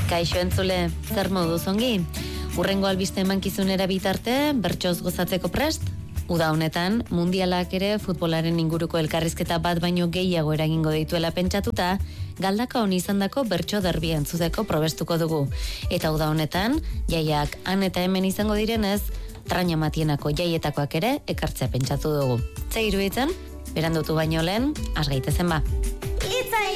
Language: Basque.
Kaixo entzule, zer moduz ongi? Hurrengo albiste emankizunera bitarte, bertsoz gozatzeko prest? Uda honetan, mundialak ere futbolaren inguruko elkarrizketa bat baino gehiago eragingo dituela pentsatuta, Galdaka honi izandako bertso derbia entzuteko probestuko dugu. Eta uda honetan, jaiak han eta hemen izango direnez, traina matienako jaietakoak ere ekartzea pentsatu dugu. Ze iruditzen? Berandutu baino lehen, has gaitezen ba.